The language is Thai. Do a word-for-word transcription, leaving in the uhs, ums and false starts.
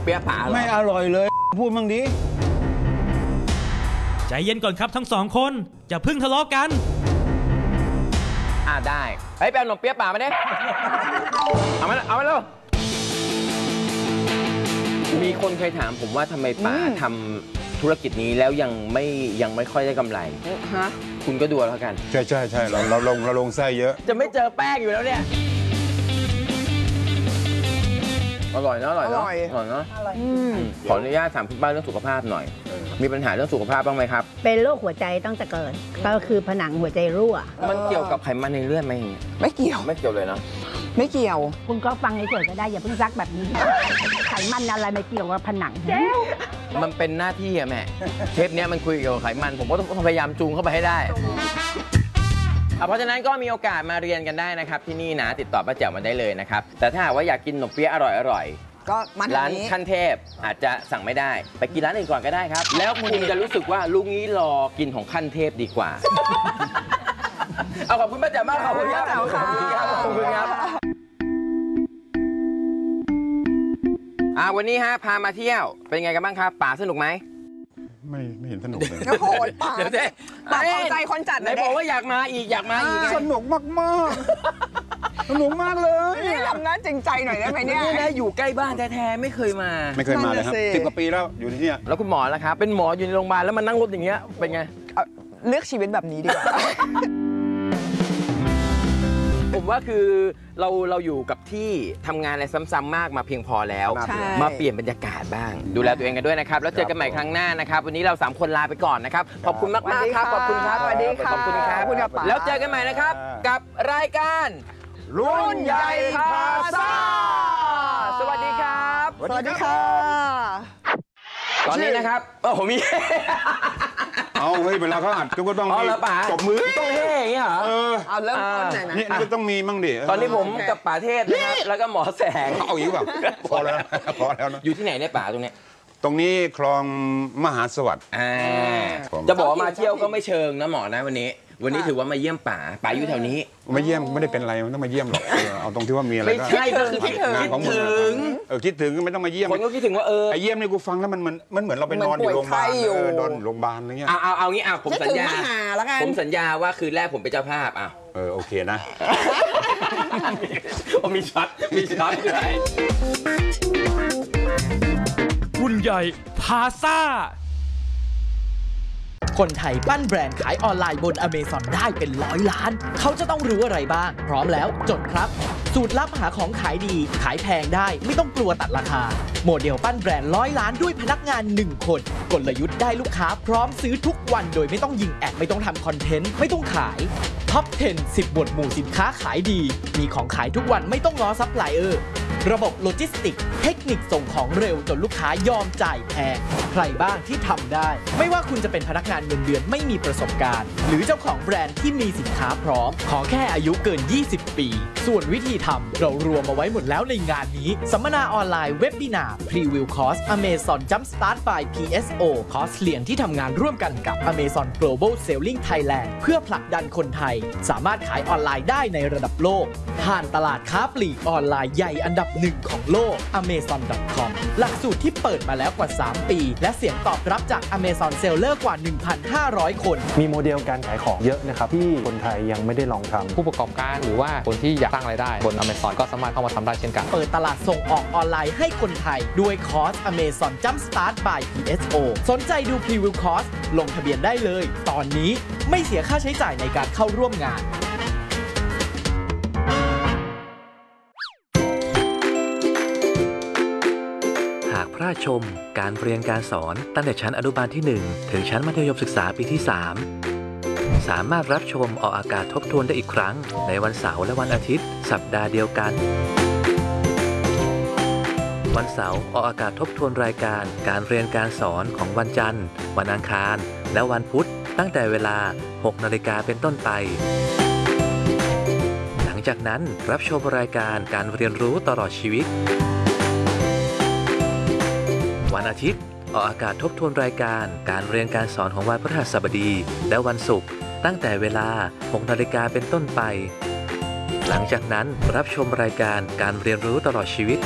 เปี๊ยะป๋าเหรอไม่อร่อยเลยพูดมั่งดิใจเย็นก่อนครับทั้งสองคนอย่าเพิ่งทะเลาะกันอ่าได้เฮ้ยไปเอาขนมเปี๊ยะป๋ามาดิเอามาเอามาแล้วมีคนเคยถามผมว่าทำไมป๋าทำธุรกิจนี้แล้วยังไม่ยังไม่ค่อยได้กำไรฮะคุณก็ดูแล้วกันใช่ใช่ใช่เราเราลงเราลงไส้เยอะจะไม่เจอแป้งอยู่แล้วเนี่ยอร่อยนะอร่อยเนาะอร่อยเนาะขออนุญาตถามคุณป้าเรื่องสุขภาพหน่อยมีปัญหาเรื่องสุขภาพบ้างไหมครับเป็นโรคหัวใจตั้งแต่เกิดก็คือผนังหัวใจรั่วมันเกี่ยวกับไขมันในเลือดไหมไม่เกี่ยวไม่เกี่ยวเลยนะไม่เกี่ยวคุณก็ฟังเฉยๆก็ได้อย่าเพิ่งซักแบบนี้ไขมันอะไรไม่เกี่ยวกับผนังมันเป็นหน้าที่อะแม่เทปนี้มันคุยเกี่ยวกับไขมันผมก็ต้องพยายามจูงเข้าไปให้ได้เพราะฉะนั้นก็มีโอกาสมาเรียนกันได้นะครับที่นี่นะติดต่อป้าแจ๋วมาได้เลยนะครับแต่ถ้าหากว่าอยากกินขนมเปี๊ยะอร่อยๆก็มาร้านขั้นเทพอาจจะสั่งไม่ได้ไปกินร้านอื่นก่อนก็ได้ครับแล้วคุณจะรู้สึกว่าลูกนี้รอกินของขั้นเทพดีกว่าเอาขอบคุณป้าแจ๋วมากขอบคุณครับขอบคุณครับขอบคุณครับอ่าวันนี้ฮะพามาเที่ยวเป็นไงกันบ้างครับป๋าสนุกไหมไม่ไม่เห็นสนุกเลยโอ้โหป๋าเดี๋ยวเด้ป๋าพอใจคนจัดไหนบอกว่าอยากมาอีกอยากมาอีกสนุกมากมากสนุกมากเลยนี่ทำหน้าจริงใจหน่อยได้ไหมเนี่ยนี่นะอยู่ใกล้บ้านแท้ๆไม่เคยมาไม่เคยมาเลยครับสิบกว่าปีแล้วอยู่ที่นี่แล้วคุณหมอล่ะครับเป็นหมออยู่ในโรงพยาบาลแล้วมานั่งรถอย่างเงี้ยเป็นไงเลือกชีวิตแบบนี้ดีกว่าผมว่าคือเราเราอยู่กับที่ทำงานอะไรซ้ำๆมากมาเพียงพอแล้วมาเปลี่ยนบรรยากาศบ้างดูแลตัวเองกันด้วยนะครับแล้วเจอกันใหม่ครั้งหน้านะครับวันนี้เราสามคนลาไปก่อนนะครับขอบคุณมากมากครับขอบคุณครับสวัสดีค่ะขอบคุณครับแล้วเจอกันใหม่นะครับกับรายการรุ่นใหญ่พาซ่าสวัสดีครับสวัสดีค่ะตอนนี้นะครับโอ้โหมีเอาเฮ้ยเวลาเขาอัดทุกคนต้องมีตบมือต้องเฮ่อย่างเงี้ยเหรอเออเอาเริ่มต้นหน่อยนะนี่ก็ต้องมีมั่งดิตอนนี้ผมกับป๋าเทพนะครับแล้วก็หมอแสงเอาอีกแบบพอแล้วพอแล้วนะอยู่ที่ไหนเนี่ยป๋าตรงนี้ตรงนี้คลองมหาสวัสดิ์จะบอกว่ามาเที่ยวก็ไม่เชิงนะหมอนะวันนี้วันนี้ถือว่ามาเยี่ยมป๋าป๋าอยู่แถวนี้ไม่เยี่ยมไม่ได้เป็นอะไรไม่ต้องมาเยี่ยมหรอกเอาตรงที่ว่ามีอะไรก็ไม่ใช่ก็คือคิดถึงคิดถึงเออคิดถึงก็ไม่ต้องมาเยี่ยมคนก็คิดถึงว่าเออไอเยี่ยมนี่กูฟังแล้วมันมันมันเหมือนเราไปนอนอยู่โรงพยาบาลเออนอนโรงพยาบาลอะไรเงี้ยเอาเอาเอางี้อ่ะผมสัญญาผมสัญญาว่าคืนแรกผมเป็นเจ้าภาพอ่ะเออโอเคนะมีช็อตมีช็อตด้วยรุ่นใหญ่พาซ่าคนไทยปั้นแบรนด์ขายออนไลน์บน Amazon ได้เป็นร้อยล้านเขาจะต้องรู้อะไรบ้างพร้อมแล้วจดครับสูตรลับหาของขายดีขายแพงได้ไม่ต้องกลัวตัดราคาโมเดลปั้นแบรนด์ร้อยล้านด้วยพนักงานหนึ่งคนกลยุทธ์ได้ลูกค้าพร้อมซื้อทุกวันโดยไม่ต้องยิงแอดไม่ต้องทำคอนเทนต์ไม่ต้องขายท็อปสิบ สิบหมวดหมู่สินค้าขายดีมีของขายทุกวันไม่ต้องง้อซัพพลายเออร์ระบบโลจิสติกเทคนิคส่งของเร็วจนลูกค้ายอมจ่ายแพงใครบ้างที่ทำได้ไม่ว่าคุณจะเป็นพนักงานเงินเดือนไม่มีประสบการณ์หรือเจ้าของแบรนด์ที่มีสินค้าพร้อมขอแค่อายุเกินยี่สิบปีส่วนวิธีทำเรารวมมาไว้หมดแล้วในงานนี้สัมมนาออนไลน์เว็บบินาร์พรีวิวคอร์ส Amazon Jumpstart by พี เอส โอ คอร์สเรียนที่ทำงานร่วมกันกับ Amazon Global Selling Thailand เพื่อผลักดันคนไทยสามารถขายออนไลน์ได้ในระดับโลกผ่านตลาดค้าปลีกออนไลน์ใหญ่อันดับหนึ่งของโลก อเมซอน ดอท คอม หลักสูตรที่เปิดมาแล้วกว่าสามปีและเสียงตอบรับจาก Amazon Seller กว่า หนึ่งพันห้าร้อย คนมีโมเดลการขายของเยอะนะครับที่คนไทยยังไม่ได้ลองทำผู้ประกอบการหรือว่าคนที่อยากสร้างรายได้บน Amazon ก็สามารถเข้ามาทำได้เช่นกันเปิดตลาดส่งออกออนไลน์ให้คนไทยด้วยคอร์ส Amazon Jumpstart by พี เอส โอ สนใจดูพรีวิวคอร์สลงทะเบียนได้เลยตอนนี้ไม่เสียค่าใช้จ่ายในการเข้าร่วมงานพระชมการเรียนการสอนตั้งแต่ชั้นอนุบาลที่หนึ่งถึงชั้นมัธยมศึกษาปีที่สามสามารถรับชมออกอากาศทบทวนได้อีกครั้งในวันเสาร์และวันอาทิตย์สัปดาห์เดียวกันวันเสาร์ออกอากาศทบทวนรายการการเรียนการสอนของวันจันทร์วันอังคารและวันพุธตั้งแต่เวลา หกนาฬิกาเป็นต้นไปหลังจากนั้นรับชมรายการการเรียนรู้ตลอดชีวิตวันอาทิตย์ออกอากาศทบทวนรายการการเรียนการสอนของวันพฤหัสบดีและวันศุกร์ตั้งแต่เวลา หกนาฬิกาเป็นต้นไปหลังจากนั้นรับชมรายการการเรียนรู้ตลอดชีวิต